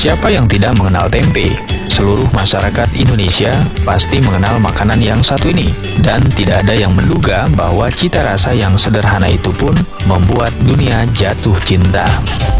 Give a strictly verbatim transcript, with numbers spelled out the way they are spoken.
Siapa yang tidak mengenal tempe? Seluruh masyarakat Indonesia pasti mengenal makanan yang satu ini. Dan tidak ada yang menduga bahwa cita rasa yang sederhana itu pun membuat dunia jatuh cinta.